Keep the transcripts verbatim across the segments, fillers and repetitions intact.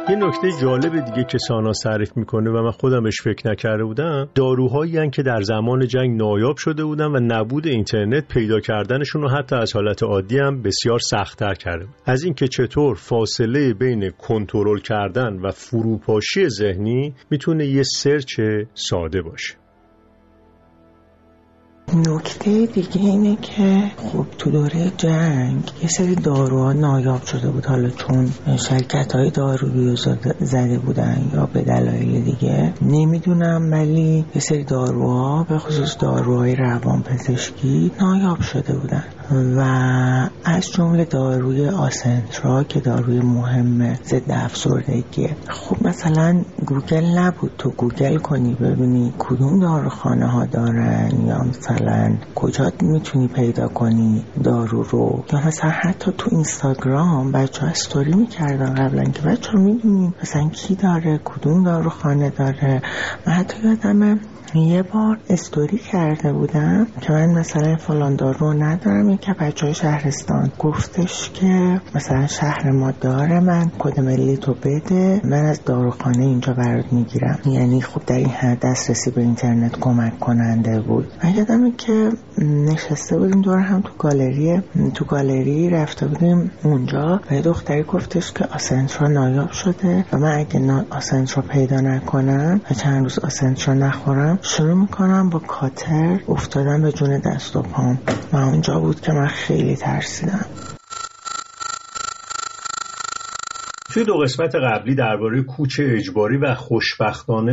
یه نکته جالب دیگه که ساناز تعریف میکنه و من خودم بهش فکر نکرده بودم، داروهایی هستن که در زمان جنگ نایاب شده بودن و نبود اینترنت پیدا کردنشون رو حتی از حالت عادی هم بسیار سخت‌تر کرده بود. از اینکه چطور فاصله بین کنترل کردن و فروپاشی ذهنی میتونه یه سرچ ساده باشه. نکته دیگه اینه که خب تو دوره جنگ یه سری داروها نایاب شده بود، حالا چون شرکت های دارویی زده بودن یا به دلایل دیگه نمیدونم، ولی یه سری داروها به خصوص داروهای روانپزشکی نایاب شده بودن و از جمله داروی آسنترا که داروی مهم ضد افسردگیه. خب مثلا گوگل نبود تو گوگل کنی ببینی کدوم داروخانه ها دارن یا مثلا کجا میتونی پیدا کنی دارو رو، یا مثلا حتی تو اینستاگرام بچه ها استوری میکردن قبلا که بچه ها میدونین مثلا کی داره کدوم داروخانه داره. من حتی یادمه یه بار استوری کرده بودم که من مثلا فلان دارو ندارم، یکی بچه های شهرستان گفتش که مثلا شهر ما داره، من کد ملی تو بده من از داروخانه اینجا برات میگیرم. یعنی خب در این حد دسترسی به اینترنت کمک کننده بود. من یادمه که نشسته بودیم دور هم تو گالری تو گالری رفته بودیم اونجا و یه دختری گفتش که آسنترا نایاب شده و من اگه نا... آسنترا پیدا نکنم و چند روز آسنترا نخورم شروع میکنم با کاتر افتادن به جون دست و پام. و اونجا بود که من خیلی ترسیدم. توی دو قسمت قبلی درباره کوچ اجباری و خوشبختانه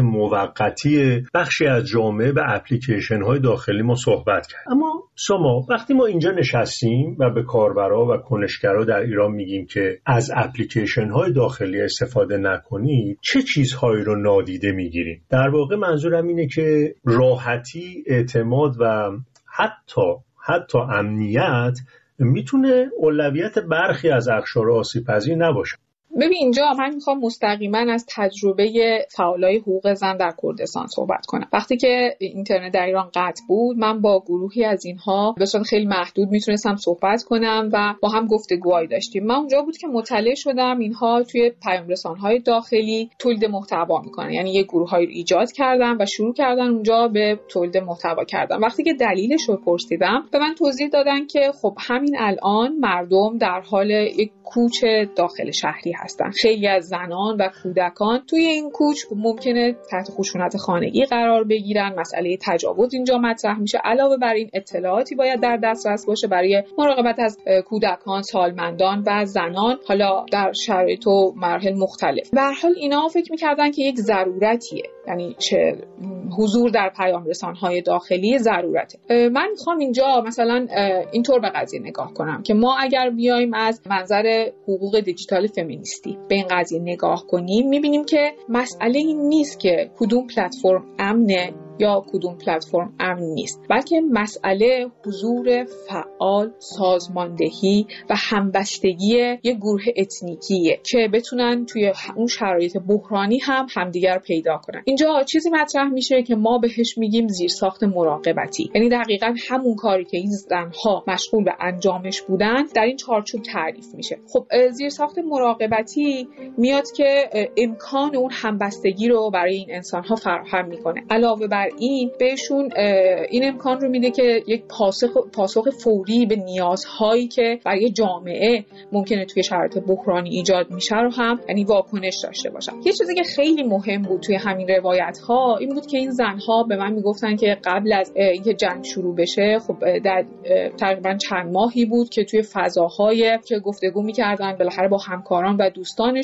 موقتی بخشی از جامعه به اپلیکیشن‌های داخلی ما صحبت کرد. اما ساما، وقتی ما اینجا نشستیم و به کاربرا و کنشگرا در ایران میگیم که از اپلیکیشن‌های داخلی استفاده نکنید، چه چیزهایی رو نادیده میگیریم؟ در واقع منظورم اینه که راحتی، اعتماد و حتی حتی امنیت میتونه اولویت برخی از اقشار آسیب‌پذیر نباشه. ببین اینجا من میخوام مستقیما از تجربه فعالای حقوق زن در کردستان صحبت کنم. وقتی که اینترنت در ایران قطع بود، من با گروهی از اینها به صورت خیلی محدود میتونستم صحبت کنم و با هم گفتگوهایی داشتیم. من اونجا بود که مطلع شدم اینها توی پیام رسان‌های داخلی تولید محتوا میکنن، یعنی یه گروهایی رو ایجاد کردن و شروع کردن اونجا به تولید محتوا کردن. وقتی که دلیلش رو پرسیدم به من توضیح دادن که خب همین الان مردم در حال یک کوچ داخل شهری هستن. خیلی از زنان و کودکان توی این کوچ ممکنه تحت خشونت خانگی قرار بگیرن. مسئله تجاوز اینجا مطرح میشه. علاوه بر این اطلاعاتی باید در دسترس باشه برای مراقبت از کودکان، سالمندان و زنان، حالا در شرایط و مراحل مختلف. به هر حال اینا فکر می‌کردن که یک ضرورتیه، یعنی چه حضور در پیام رسان‌های داخلی ضرورته. من میخوام اینجا مثلا اینطور به قضیه نگاه کنم که ما اگر بیایم از منظر حقوق دیجیتال فمینیستی به این قضیه نگاه کنیم، میبینیم که مسئله این نیست که کدوم پلتفرم امنه یا کدوم پلتفرم امن نیست، بلکه مسئله حضور فعال، سازماندهی و همبستگی یک گروه اتنیکیه که بتونن توی اون شرایط بحرانی هم همدیگر پیدا کنن. اینجا چیزی مطرح میشه که ما بهش میگیم زیرساخت مراقبتی، یعنی دقیقاً همون کاری که این زنها مشغول به انجامش بودن در این چارچوب تعریف میشه. خب زیرساخت مراقبتی میاد که امکان اون همبستگی رو برای این انسان‌ها فراهم میکنه. علاوه بر این بهشون این امکان رو میده که یک پاسخ پاسخ فوری به نیازهایی که برای جامعه ممکنه توی شرایط بحرانی ایجاد میشه رو هم یعنی واکنش داشته باشن. یه چیزی که خیلی مهم بود توی همین روایت ها این بود که این زنها به من میگفتن که قبل از اینکه جنگ شروع بشه، خب در تقریبا چند ماهی بود که توی فضاهای که گفتگو میکردن بالاخره با همکاران و دوستانشون